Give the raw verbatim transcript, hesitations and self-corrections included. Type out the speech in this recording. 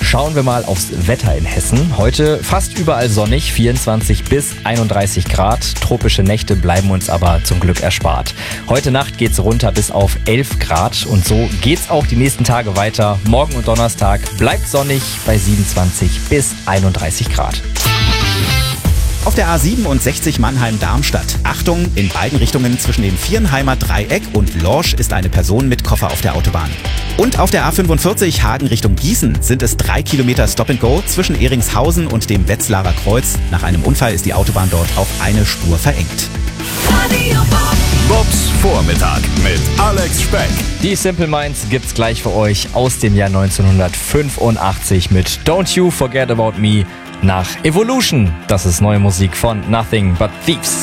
Schauen wir mal aufs Wetter in Hessen. Heute fast überall sonnig, vierundzwanzig bis einunddreißig Grad. Tropische Nächte bleiben uns aber zum Glück erspart. Heute Nacht geht's runter bis auf elf Grad und so geht's auch die nächsten Tage weiter. Morgen und Donnerstag bleibt sonnig bei siebenundzwanzig bis einunddreißig Grad. Auf der A siebenundsechzig Mannheim-Darmstadt. Achtung, in beiden Richtungen zwischen dem Viernheimer Dreieck und Lorsch ist eine Person mit Koffer auf der Autobahn. Und auf der A fünfundvierzig Hagen Richtung Gießen sind es drei Kilometer Stop-and-Go zwischen Eringshausen und dem Wetzlarer Kreuz. Nach einem Unfall ist die Autobahn dort auf eine Spur verengt. Bobs Vormittag mit Alex Speck. Die Simple Minds gibt's gleich für euch aus dem Jahr neunzehnhundertfünfundachtzig mit Don't You Forget About Me nach Evolution. Das ist neue Musik von Nothing But Thieves.